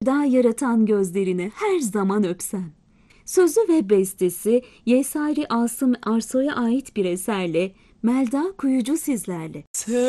Daha yaratan gözlerini her zaman öpsem. Sözü ve bestesi Yesari Asım Arsoy'a ait bir eserle Melda Kuyucu sizlerle.